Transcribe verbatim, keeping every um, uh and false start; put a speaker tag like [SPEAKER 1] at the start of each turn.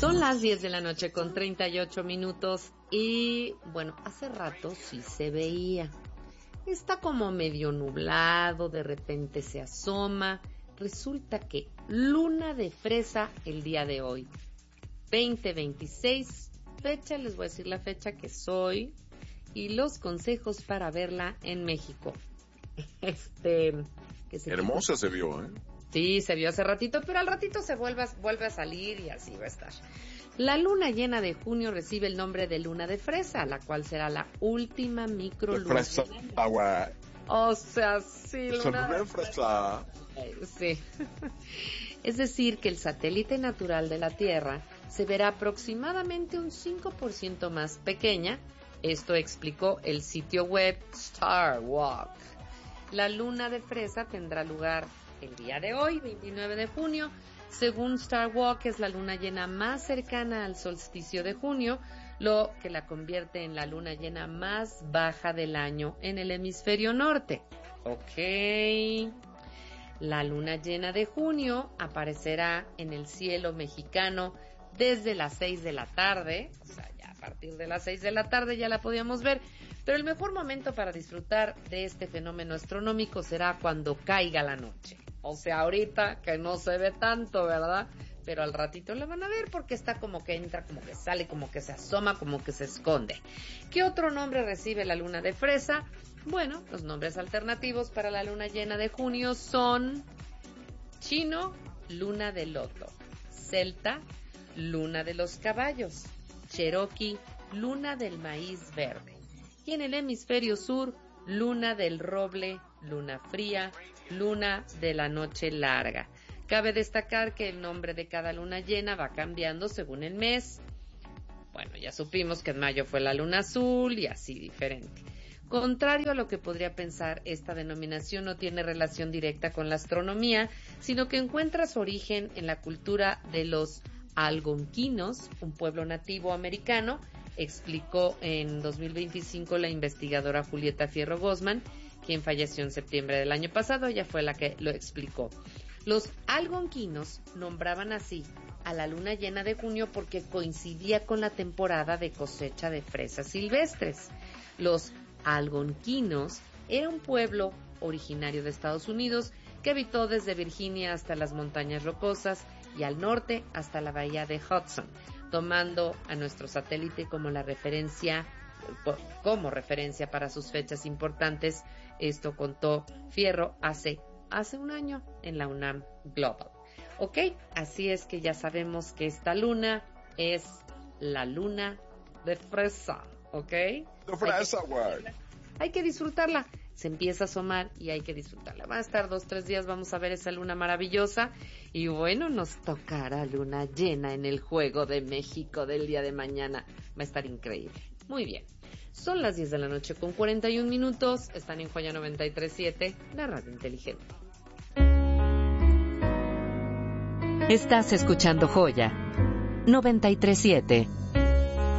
[SPEAKER 1] Son las diez de la noche con treinta y ocho minutos y, bueno, hace rato sí se veía. Está como medio nublado, de repente se asoma. Resulta que luna de fresa el día de hoy, veinte veintiséis, fecha, les voy a decir la fecha que soy y los consejos para verla en México. Este, que se
[SPEAKER 2] hermosa quita. Se vio, ¿eh?
[SPEAKER 1] Sí, se vio hace ratito, pero al ratito se vuelve a, vuelve a salir y así va a estar. La luna llena de junio recibe el nombre de luna de fresa, la cual será la última microluna.
[SPEAKER 2] De fresa, agua.
[SPEAKER 1] O sea, sí, luna
[SPEAKER 2] de fresa.
[SPEAKER 1] Sí. Es decir, que el satélite natural de la Tierra se verá aproximadamente un cinco por ciento más pequeña. Esto explicó el sitio web Star Walk. La luna de fresa tendrá lugar el día de hoy, veintinueve de junio. Según Star Walk, es la luna llena más cercana al solsticio de junio, lo que la convierte en la luna llena más baja del año en el hemisferio norte. Ok. La luna llena de junio aparecerá en el cielo mexicano desde las seis de la tarde, o sea, ya a partir de las seis de la tarde ya la podíamos ver, pero el mejor momento para disfrutar de este fenómeno astronómico será cuando caiga la noche. O sea, ahorita que no se ve tanto, ¿verdad? Pero al ratito la van a ver porque está como que entra, como que sale, como que se asoma, como que se esconde. ¿Qué otro nombre recibe la luna de fresa? Bueno, los nombres alternativos para la luna llena de junio son chino, luna de loto; celta, luna de los caballos; cherokee, luna del maíz verde; y en el hemisferio sur, luna del roble, luna fría, luna de la noche larga. Cabe destacar que el nombre de cada luna llena va cambiando según el mes. Bueno, ya supimos que en mayo fue la luna azul y así diferente. Contrario a lo que podría pensar, esta denominación no tiene relación directa con la astronomía, sino que encuentra su origen en la cultura de los algonquinos, un pueblo nativo americano, explicó en dos mil veinticinco la investigadora Julieta Fierro Gosman, quien falleció en septiembre del año pasado. Ella fue la que lo explicó. Los algonquinos nombraban así a la luna llena de junio porque coincidía con la temporada de cosecha de fresas silvestres. Los algonquinos era un pueblo originario de Estados Unidos que habitó desde Virginia hasta las montañas rocosas y al norte hasta la bahía de Hudson, tomando a nuestro satélite como la referencia, como referencia para sus fechas importantes. Esto contó Fierro hace, hace un año en la UNAM Global. Ok, así es que ya sabemos que esta luna es la luna de fresa, ¿ok?
[SPEAKER 2] De fresa, güey.
[SPEAKER 1] Hay que disfrutarla. Se empieza a asomar y hay que disfrutarla. Va a estar dos, tres días, vamos a ver esa luna maravillosa. Y bueno, nos tocará luna llena en el Juego de México del día de mañana. Va a estar increíble. Muy bien. Son las diez de la noche con cuarenta y un minutos. Están en Joya noventa y tres punto siete, la radio inteligente.
[SPEAKER 3] Estás escuchando Joya noventa y tres punto siete.